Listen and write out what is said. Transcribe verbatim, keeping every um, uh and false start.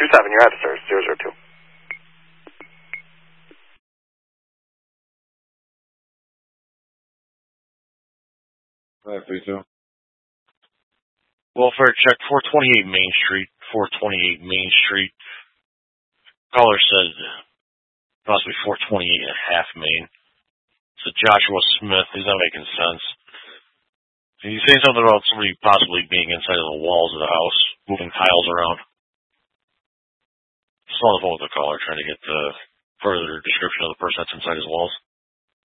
two seven, you're at the sir, zero zero two. five three two. Welfare check, four twenty-eight Main Street, four twenty-eight Main Street. Caller said possibly four twenty-eight and a half Main. So Joshua Smith, he's not making sense. He's saying something about somebody possibly being inside of the walls of the house, moving tiles around. Just on the phone with the caller, trying to get the further description of the person that's inside his walls.